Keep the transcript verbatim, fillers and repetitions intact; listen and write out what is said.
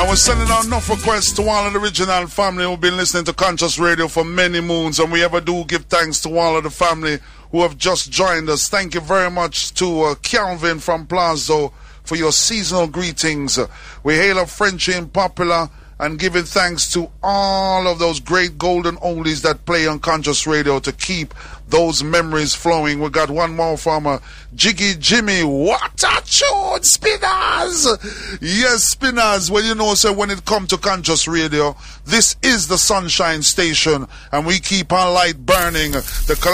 And we're sending out enough requests to all of the original family who've been listening to Conscious Radio for many moons. And we ever do give thanks to all of the family who have just joined us. Thank you very much to uh, Calvin from Plazo for your seasonal greetings. We hail up Frenchy and Popular and giving thanks to all of those great golden oldies that play on Conscious Radio to keep those memories flowing. We got one more from uh, Jiggy Jimmy. What a tune, Spinners! Yes, Spinners. Well, you know, so when it comes to Conscious Radio, this is the Sunshine Station, and we keep our light burning. The